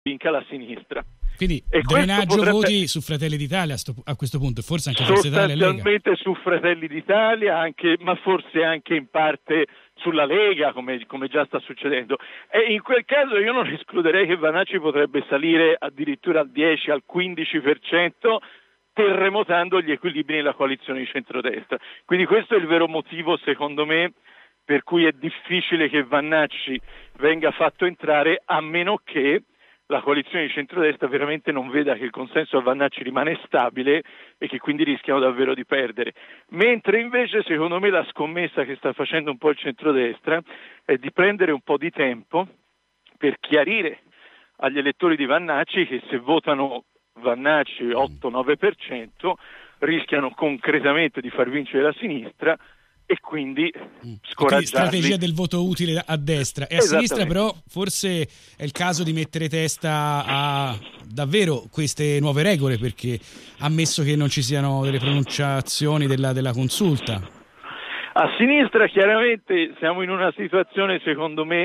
vinca la sinistra. Quindi e drenaggio voti su Fratelli d'Italia a questo punto, forse anche Forza Italia e Lega. Sostanzialmente su Fratelli d'Italia, ma forse anche in parte sulla Lega, come già sta succedendo. E in quel caso io non escluderei che Vannacci potrebbe salire addirittura al 10, al 15%, terremotando gli equilibri nella coalizione di centrodestra. Quindi questo è il vero motivo, secondo me, per cui è difficile che Vannacci venga fatto entrare, a meno che la coalizione di centrodestra veramente non veda che il consenso a Vannacci rimane stabile e che quindi rischiano davvero di perdere. Mentre invece, secondo me, la scommessa che sta facendo un po' il centrodestra è di prendere un po' di tempo per chiarire agli elettori di Vannacci che se votano Vannacci 8-9% rischiano concretamente di far vincere la sinistra e quindi scoraggiarli. Strategia del voto utile a destra e a sinistra, però forse è il caso di mettere testa a davvero queste nuove regole, perché ammesso che non ci siano delle pronunciazioni della consulta. A sinistra chiaramente siamo in una situazione, secondo me,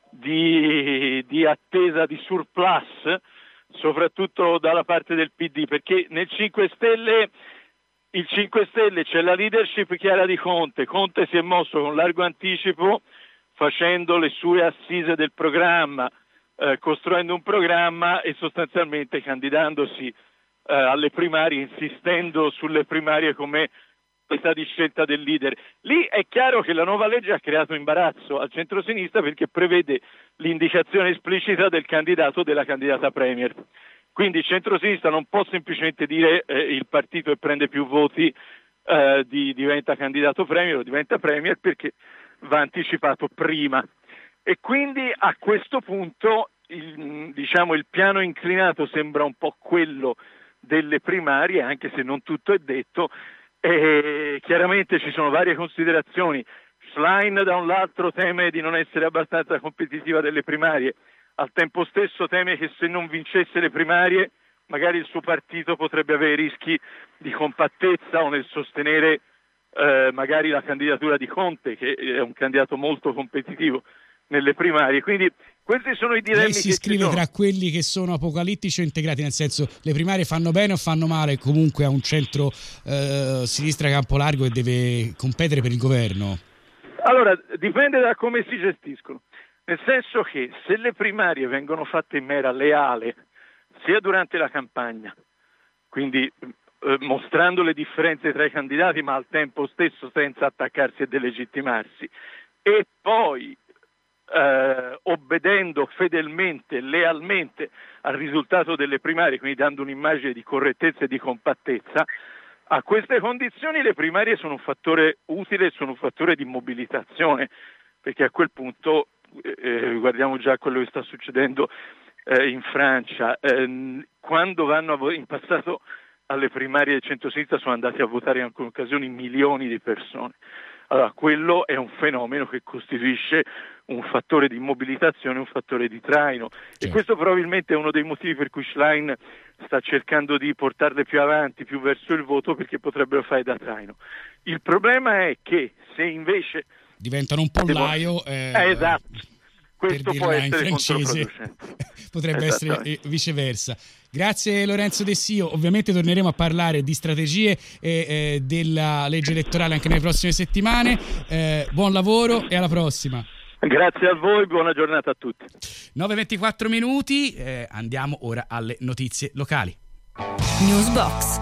di attesa di surplus, soprattutto dalla parte del PD, perché nel 5 Stelle il 5 Stelle c'è la leadership chiara di Conte. Conte si è mosso con largo anticipo facendo le sue assise del programma, costruendo un programma e sostanzialmente candidandosi alle primarie, insistendo sulle primarie come questa di scelta del leader. Lì è chiaro che la nuova legge ha creato imbarazzo al centro-sinistra perché prevede l'indicazione esplicita del candidato o della candidata premier. Quindi il centro-sinistra non può semplicemente dire il partito che prende più voti diventa candidato premier o diventa premier, perché va anticipato prima. E quindi a questo punto il piano inclinato sembra un po' quello delle primarie, anche se non tutto è detto. Chiaramente ci sono varie considerazioni. Schlein da un lato teme di non essere abbastanza competitiva delle primarie, al tempo stesso teme che se non vincesse le primarie magari il suo partito potrebbe avere rischi di compattezza o nel sostenere magari la candidatura di Conte, che è un candidato molto competitivo nelle primarie. Quindi questi sono i dilemmi. Lei si iscrive tra quelli che sono apocalittici o integrati, nel senso le primarie fanno bene o fanno male comunque a un centro sinistra campo largo e deve competere per il governo? Allora, dipende da come si gestiscono. Nel senso che se le primarie vengono fatte in maniera leale, sia durante la campagna, quindi mostrando le differenze tra i candidati ma al tempo stesso senza attaccarsi e delegittimarsi, e poi obbedendo fedelmente, lealmente al risultato delle primarie, quindi dando un'immagine di correttezza e di compattezza, a queste condizioni le primarie sono un fattore utile, sono un fattore di mobilitazione, perché a quel punto guardiamo già quello che sta succedendo in Francia. Quando vanno in passato alle primarie del centro-sinistra sono andati a votare in alcune occasioni milioni di persone. Allora, quello è un fenomeno che costituisce un fattore di mobilitazione, un fattore di traino. Certo. E questo probabilmente è uno dei motivi per cui Schlein sta cercando di portarle più avanti, più verso il voto, perché potrebbero fare da traino. Il problema è che se invece diventano un pollaio, esatto, questo può essere in francese, potrebbe essere viceversa. Grazie Lorenzo Dessio, ovviamente torneremo a parlare di strategie e della legge elettorale anche nelle prossime settimane. Buon lavoro e alla prossima. Grazie a voi, buona giornata a tutti. 9:24, andiamo ora alle notizie locali. Newsbox.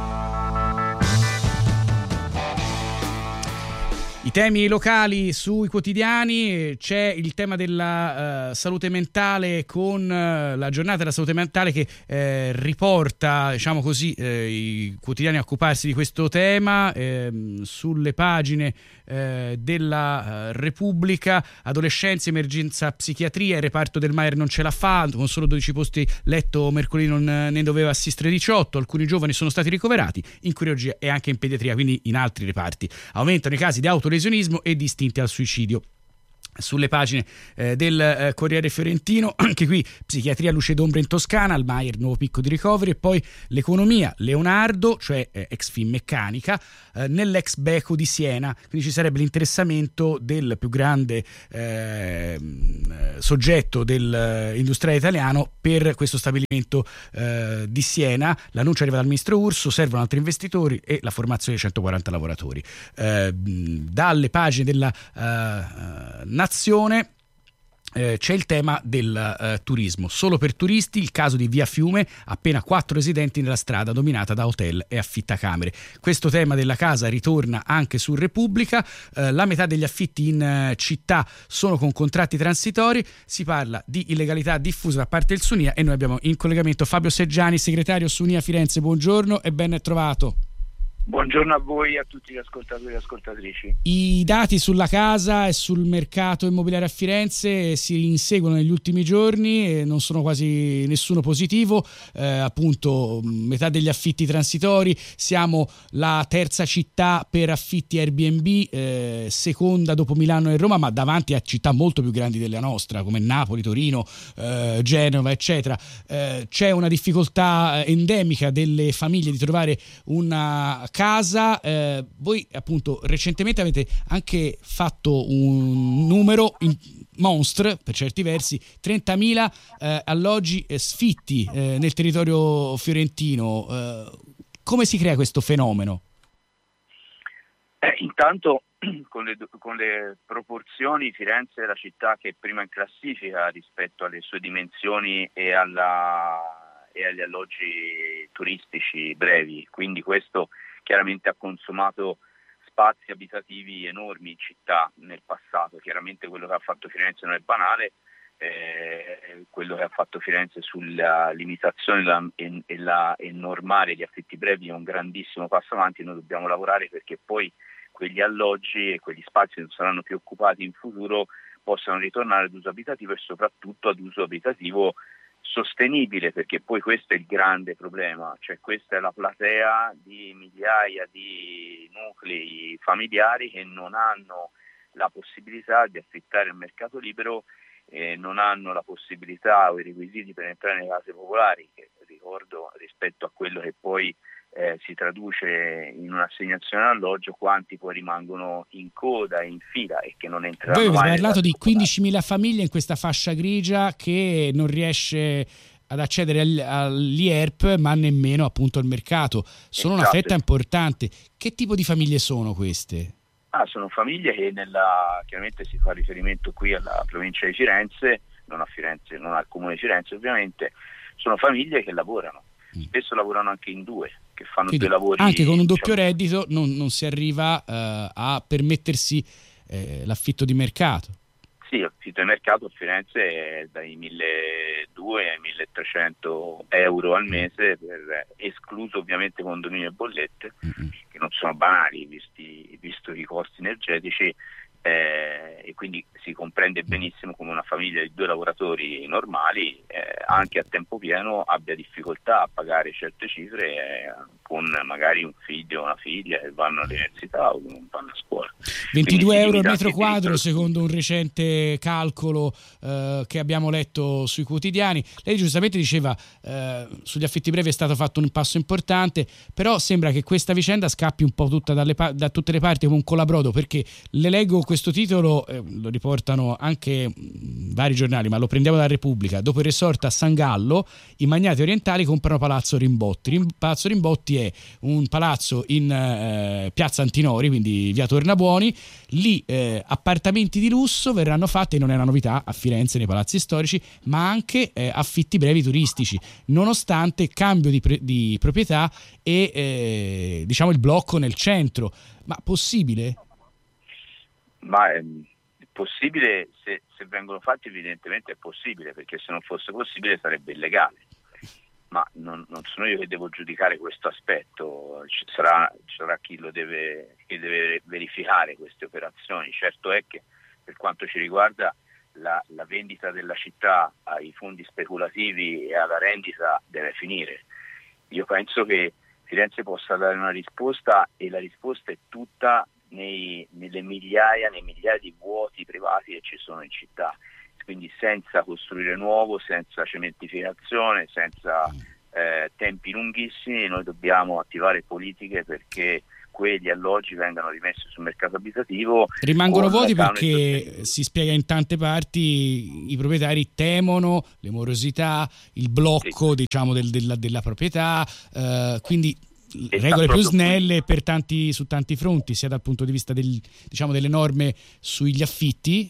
I temi locali sui quotidiani, c'è il tema della salute mentale con la giornata della salute mentale che riporta, diciamo così, i quotidiani a occuparsi di questo tema. Sulle pagine della Repubblica, adolescenza, emergenza psichiatria, il reparto del Maier non ce la fa, con solo 12 posti letto mercoledì non ne doveva assistere 18, alcuni giovani sono stati ricoverati in chirurgia e anche in pediatria, quindi in altri reparti. Aumentano i casi di autolesionismo e di istinti al suicidio. sulle pagine del Corriere Fiorentino. Anche qui psichiatria luce d'ombra in Toscana, al Maier nuovo picco di ricoveri, e poi l'economia, Leonardo, cioè ex Finmeccanica, nell'ex Beko di Siena, quindi ci sarebbe l'interessamento del più grande soggetto dell'industriale italiano per questo stabilimento di Siena. L'annuncio arriva dal ministro Urso, servono altri investitori e la formazione di 140 lavoratori. Dalle pagine della Nazione c'è il tema del turismo. Solo per turisti il caso di Via Fiume, appena 4 residenti nella strada dominata da hotel e affittacamere. Questo tema della casa ritorna anche su Repubblica. La metà degli affitti in città sono con contratti transitori. Si parla di illegalità diffusa da parte del Sunia e noi abbiamo in collegamento Fabio Seggiani, segretario Sunia Firenze. Buongiorno e ben trovato. Buongiorno a voi e a tutti gli ascoltatori e ascoltatrici. I dati sulla casa e sul mercato immobiliare a Firenze si inseguono negli ultimi giorni e non sono quasi nessuno positivo. Appunto, metà degli affitti transitori, siamo la terza città per affitti Airbnb, seconda dopo Milano e Roma, ma davanti a città molto più grandi della nostra come Napoli, Torino, Genova, eccetera. C'è una difficoltà endemica delle famiglie di trovare una casa. Voi appunto recentemente avete anche fatto un numero monstre per certi versi, 30.000 alloggi sfitti nel territorio fiorentino. Come si crea questo fenomeno? Intanto con le proporzioni, Firenze è la città che è prima in classifica rispetto alle sue dimensioni e agli alloggi turistici brevi, quindi questo chiaramente ha consumato spazi abitativi enormi in città nel passato. Chiaramente quello che ha fatto Firenze non è banale, quello che ha fatto Firenze sulla limitazione e normare gli affitti brevi è un grandissimo passo avanti. Noi dobbiamo lavorare perché poi quegli alloggi e quegli spazi che non saranno più occupati in futuro possano ritornare ad uso abitativo e soprattutto ad uso abitativo sostenibile, perché poi questo è il grande problema, cioè questa è la platea di migliaia di nuclei familiari che non hanno la possibilità di affittare il mercato libero, non hanno la possibilità o i requisiti per entrare nelle case popolari, che ricordo rispetto a quello che poi si traduce in un'assegnazione alloggio, quanti poi rimangono in coda, in fila e che non entreranno mai. Voi avete parlato di 15.000 famiglie in questa fascia grigia che non riesce ad accedere all'IERP ma nemmeno appunto al mercato. Sono una fetta importante. Che tipo di famiglie sono queste? Sono famiglie che chiaramente si fa riferimento qui alla provincia di Firenze, non a Firenze, non al comune di Firenze ovviamente. Sono famiglie che lavorano, spesso lavorano anche in due, che fanno quindi, due lavori. Anche con un doppio reddito non si arriva a permettersi l'affitto di mercato. Sì, l'affitto di mercato a Firenze è dai 1.200 ai 1.300 euro al mese, escluso ovviamente condominio e bollette, che non sono banali visto i costi energetici, e quindi si comprende benissimo come una famiglia di 2 lavoratori normali, anche a tempo pieno, abbia difficoltà a pagare certe cifre con magari un figlio o una figlia che vanno all'università o vanno a scuola. 22 euro al metro quadro secondo un recente calcolo che abbiamo letto sui quotidiani. Lei giustamente diceva sugli affitti brevi è stato fatto un passo importante, però sembra che questa vicenda scappi un po' da tutte le parti come un colabrodo, perché le leggo questo titolo, lo riportano anche vari giornali, ma lo prendiamo dalla Repubblica. Dopo il resort a San Gallo, i magnati orientali comprano Palazzo Rimbotti. Palazzo Rimbotti è un palazzo in piazza Antinori, quindi via Tornabuoni. Lì appartamenti di lusso verranno fatti, non è una novità a Firenze nei palazzi storici, ma anche affitti brevi turistici, nonostante cambio di proprietà e diciamo il blocco nel centro. Ma possibile? Ma è possibile, se vengono fatti evidentemente è possibile, perché se non fosse possibile sarebbe illegale, ma non sono io che devo giudicare questo aspetto, ci sarà chi deve verificare queste operazioni. Certo è che per quanto ci riguarda la vendita della città ai fondi speculativi e alla rendita deve finire. Io penso che Firenze possa dare una risposta, e la risposta è tutta nelle migliaia di vuoti privati che ci sono in città. Quindi senza costruire nuovo, senza cementificazione, senza tempi lunghissimi, noi dobbiamo attivare politiche perché quegli alloggi vengano rimessi sul mercato abitativo. Rimangono vuoti perché si spiega in tante parti, i proprietari temono le morosità, il blocco, sì, diciamo della proprietà, quindi regole più snelle su tanti fronti, sia dal punto di vista delle norme sugli affitti,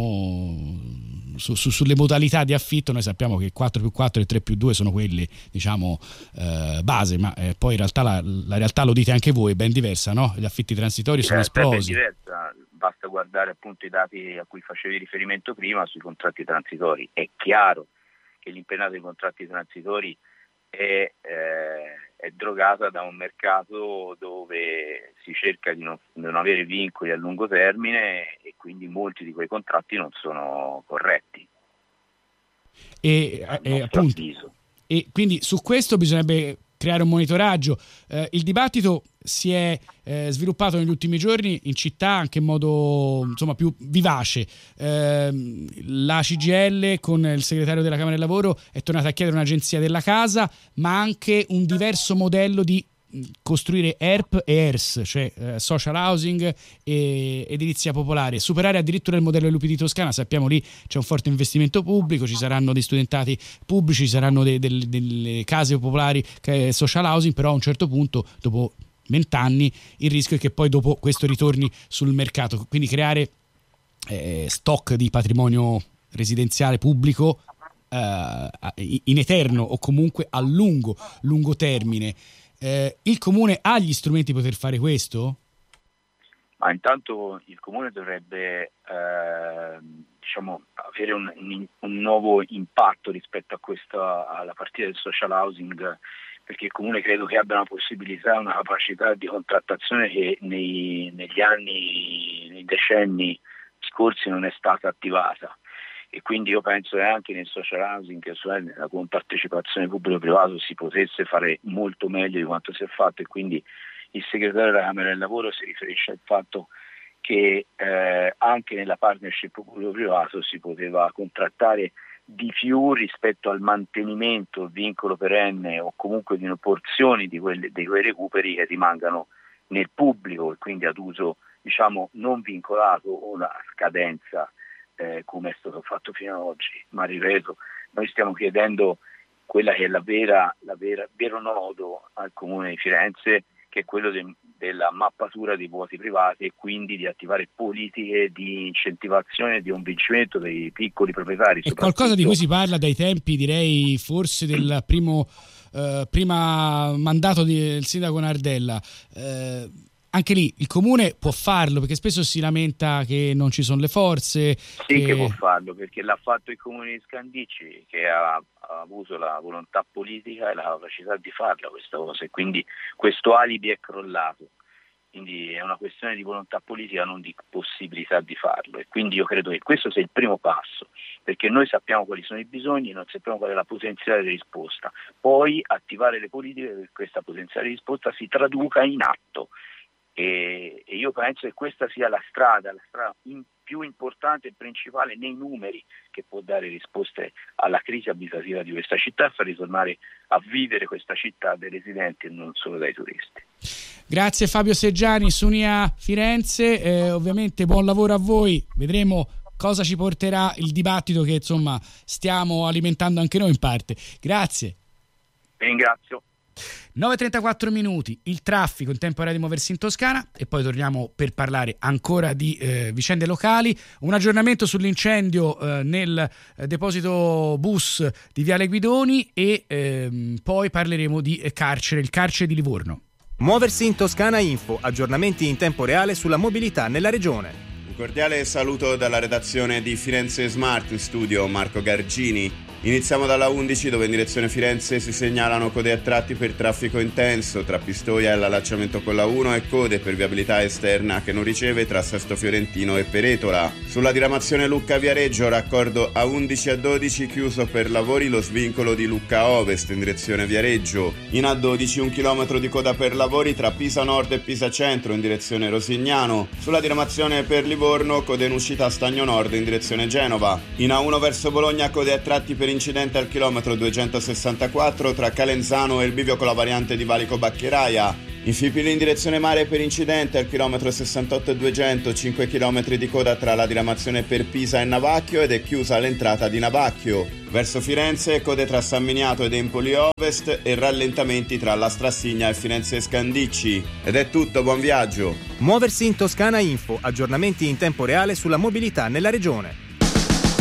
sulle modalità di affitto. Noi sappiamo che 4+4 e 3+2 sono quelle base, ma poi in realtà la realtà, lo dite anche voi, è ben diversa, no? Gli affitti transitori sono esplosi. È diversa. Basta guardare appunto i dati a cui facevi riferimento prima sui contratti transitori. È chiaro che l'impennato dei contratti transitori è drogata da un mercato dove si cerca di non avere vincoli a lungo termine, e quindi molti di quei contratti non sono corretti. E quindi su questo bisognerebbe creare un monitoraggio. Il dibattito si è sviluppato negli ultimi giorni in città anche in modo più vivace. La CGIL con il segretario della Camera del Lavoro è tornata a chiedere un'agenzia della casa, ma anche un diverso modello di costruire ERP e ERS, cioè social housing e edilizia popolare, superare addirittura il modello dei lupi di Toscana. Sappiamo lì c'è un forte investimento pubblico, ci saranno dei studentati pubblici, ci saranno delle case popolari, social housing, però a un certo punto, dopo 20 anni, il rischio è che poi dopo questo ritorni sul mercato, quindi creare stock di patrimonio residenziale pubblico in eterno o comunque a lungo termine. Il Comune ha gli strumenti per poter fare questo? Ma intanto il Comune dovrebbe avere un nuovo impatto rispetto alla partita del social housing, perché il Comune credo che abbia una possibilità, una capacità di contrattazione che nei decenni scorsi non è stata attivata. E quindi io penso che anche nel social housing, cioè nella compartecipazione pubblico-privato, si potesse fare molto meglio di quanto si è fatto, e quindi il segretario della Camera del Lavoro si riferisce al fatto che anche nella partnership pubblico-privato si poteva contrattare di più rispetto al mantenimento, vincolo perenne o comunque di porzioni di quei recuperi che rimangano nel pubblico, e quindi ad uso non vincolato o una scadenza, come è stato fatto fino ad oggi. Ma ripeto, noi stiamo chiedendo quella che è il vero nodo al Comune di Firenze, che è quello della mappatura dei vuoti privati, e quindi di attivare politiche di incentivazione e di convincimento dei piccoli proprietari. È qualcosa di cui si parla dai tempi, direi, forse del prima mandato del sindaco Nardella. Anche lì il Comune può farlo, perché spesso si lamenta che non ci sono le forze. Sì, che può farlo, perché l'ha fatto il Comune di Scandicci, che ha avuto la volontà politica e la capacità di farla questa cosa, e quindi questo alibi è crollato. Quindi è una questione di volontà politica, non di possibilità di farlo, e quindi io credo che questo sia il primo passo, perché noi sappiamo quali sono i bisogni, non sappiamo qual è la potenziale di risposta. Poi attivare le politiche per questa potenziale di risposta si traduca in atto. E io penso che questa sia la strada più importante e principale nei numeri, che può dare risposte alla crisi abitativa di questa città e far ritornare a vivere questa città dai residenti e non solo dai turisti. Grazie Fabio Seggiani, Sunia Firenze, ovviamente buon lavoro a voi, vedremo cosa ci porterà il dibattito che stiamo alimentando anche noi in parte. Grazie. Ringrazio. 9:34 minuti, il traffico in tempo reale di muoversi in Toscana, e poi torniamo per parlare ancora di vicende locali. Un aggiornamento sull'incendio nel deposito bus di Viale Guidoni, e poi parleremo di il carcere di Livorno. Muoversi in Toscana Info, aggiornamenti in tempo reale sulla mobilità nella regione. Un cordiale saluto dalla redazione di Firenze Smart, in studio Marco Gargini. Iniziamo dalla 11 dove in direzione Firenze si segnalano code a tratti per traffico intenso tra Pistoia e l'allacciamento con la 1 e code per viabilità esterna che non riceve tra Sesto Fiorentino e Peretola. Sulla diramazione Lucca-Viareggio raccordo A11 a 12 chiuso per lavori lo svincolo di Lucca Ovest in direzione Viareggio. In A12 1 chilometro di coda per lavori tra Pisa Nord e Pisa Centro in direzione Rosignano. Sulla diramazione per Livorno code in uscita Stagno Nord in direzione Genova. In A1 verso Bologna code a tratti per incidente al chilometro 264 tra Calenzano e il bivio con la variante di Valico Baccheraia. In Fipili in direzione mare per incidente al chilometro 68,200, 5 km di coda tra la diramazione per Pisa e Navacchio ed è chiusa l'entrata di Navacchio. Verso Firenze code tra San Miniato ed Empoli Ovest e rallentamenti tra la Strassigna e Firenze Scandicci. Ed è tutto, buon viaggio! Muoversi in Toscana Info, aggiornamenti in tempo reale sulla mobilità nella regione.